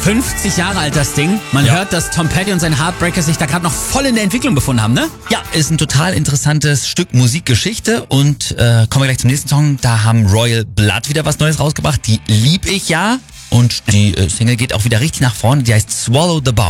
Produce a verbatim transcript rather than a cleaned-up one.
fünfzig Jahre alt, das Ding. Man Ja. hört, dass Tom Petty und sein Heartbreakers sich da gerade noch voll in der Entwicklung befunden haben, ne? Ja, ist ein total interessantes Stück Musikgeschichte und äh, kommen wir gleich zum nächsten Song. Da haben Royal Blood wieder was Neues rausgebracht. Die lieb ich ja und die äh, Single geht auch wieder richtig nach vorne. Die heißt Swallow the Bone.